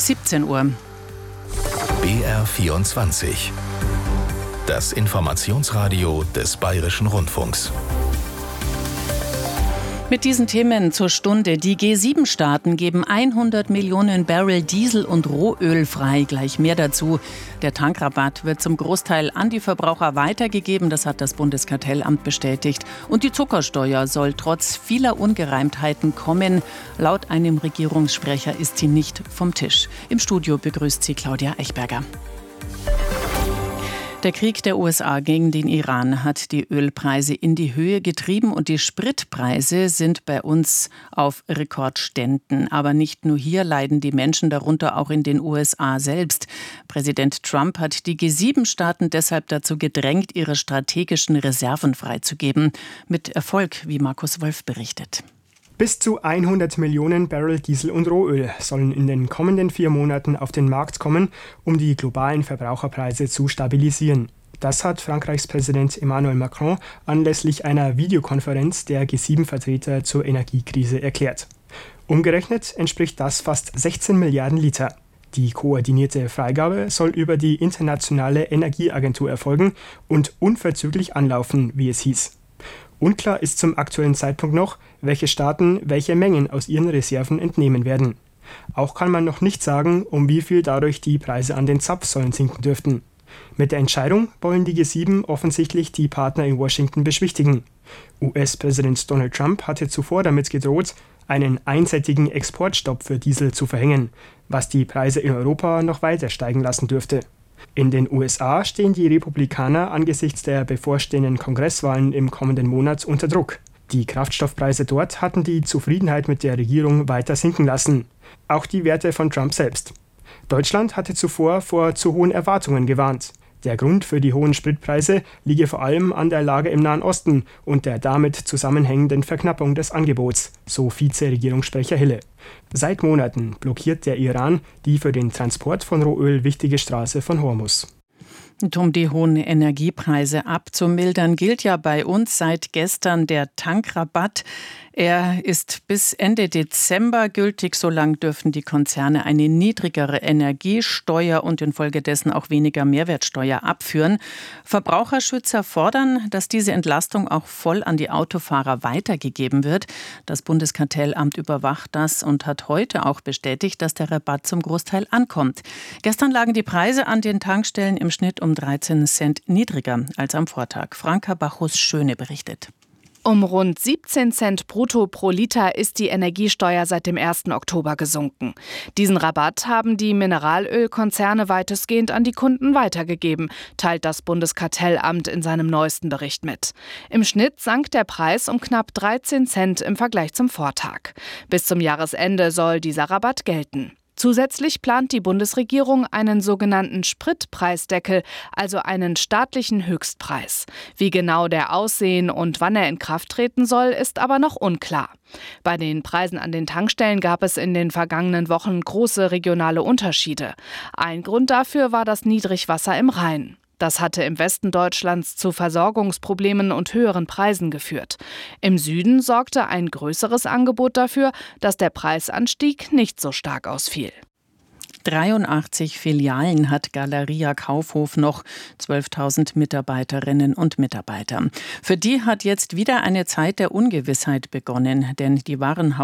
17 Uhr. BR24. Das Informationsradio des Bayerischen Rundfunks. Mit diesen Themen zur Stunde. Die G7-Staaten geben 100 Millionen Barrel Diesel und Rohöl frei. Gleich mehr dazu. Der Tankrabatt wird zum Großteil an die Verbraucher weitergegeben. Das hat das Bundeskartellamt bestätigt. Und die Zuckersteuer soll trotz vieler Ungereimtheiten kommen. Laut einem Regierungssprecher ist sie nicht vom Tisch. Im Studio begrüßt sie Claudia Echberger. Der Krieg der USA gegen den Iran hat die Ölpreise in die Höhe getrieben und die Spritpreise sind bei uns auf Rekordständen. Aber nicht nur hier leiden die Menschen darunter, auch in den USA selbst. Präsident Trump hat die G7-Staaten deshalb dazu gedrängt, ihre strategischen Reserven freizugeben. Mit Erfolg, wie Markus Wolf berichtet. Bis zu 100 Millionen Barrel Diesel und Rohöl sollen in den kommenden 4 Monaten auf den Markt kommen, um die globalen Verbraucherpreise zu stabilisieren. Das hat Frankreichs Präsident Emmanuel Macron anlässlich einer Videokonferenz der G7-Vertreter zur Energiekrise erklärt. Umgerechnet entspricht das fast 16 Milliarden Liter. Die koordinierte Freigabe soll über die Internationale Energieagentur erfolgen und unverzüglich anlaufen, wie es hieß. Unklar ist zum aktuellen Zeitpunkt noch, welche Staaten welche Mengen aus ihren Reserven entnehmen werden. Auch kann man noch nicht sagen, um wie viel dadurch die Preise an den Zapfsäulen sinken dürften. Mit der Entscheidung wollen die G7 offensichtlich die Partner in Washington beschwichtigen. US-Präsident Donald Trump hatte zuvor damit gedroht, einen einseitigen Exportstopp für Diesel zu verhängen, was die Preise in Europa noch weiter steigen lassen dürfte. In den USA stehen die Republikaner angesichts der bevorstehenden Kongresswahlen im kommenden Monat unter Druck. Die Kraftstoffpreise dort hatten die Zufriedenheit mit der Regierung weiter sinken lassen. Auch die Werte von Trump selbst. Deutschland hatte zuvor vor zu hohen Erwartungen gewarnt. Der Grund für die hohen Spritpreise liege vor allem an der Lage im Nahen Osten und der damit zusammenhängenden Verknappung des Angebots, so Vize-Regierungssprecher Hille. Seit Monaten blockiert der Iran die für den Transport von Rohöl wichtige Straße von Hormuz. Und um die hohen Energiepreise abzumildern, gilt ja bei uns seit gestern der Tankrabatt. Er ist bis Ende Dezember gültig. So lang dürfen die Konzerne eine niedrigere Energiesteuer und infolgedessen auch weniger Mehrwertsteuer abführen. Verbraucherschützer fordern, dass diese Entlastung auch voll an die Autofahrer weitergegeben wird. Das Bundeskartellamt überwacht das und hat heute auch bestätigt, dass der Rabatt zum Großteil ankommt. Gestern lagen die Preise an den Tankstellen im Schnitt um 13 Cent niedriger als am Vortag. Franka Bachus-Schöne berichtet. Um rund 17 Cent brutto pro Liter ist die Energiesteuer seit dem 1. Oktober gesunken. Diesen Rabatt haben die Mineralölkonzerne weitestgehend an die Kunden weitergegeben, teilt das Bundeskartellamt in seinem neuesten Bericht mit. Im Schnitt sank der Preis um knapp 13 Cent im Vergleich zum Vortag. Bis zum Jahresende soll dieser Rabatt gelten. Zusätzlich plant die Bundesregierung einen sogenannten Spritpreisdeckel, also einen staatlichen Höchstpreis. Wie genau der aussehen und wann er in Kraft treten soll, ist aber noch unklar. Bei den Preisen an den Tankstellen gab es in den vergangenen Wochen große regionale Unterschiede. Ein Grund dafür war das Niedrigwasser im Rhein. Das hatte im Westen Deutschlands zu Versorgungsproblemen und höheren Preisen geführt. Im Süden sorgte ein größeres Angebot dafür, dass der Preisanstieg nicht so stark ausfiel. 83 Filialen hat Galeria Kaufhof noch, 12.000 Mitarbeiterinnen und Mitarbeiter. Für die hat jetzt wieder eine Zeit der Ungewissheit begonnen, denn die Warenhaus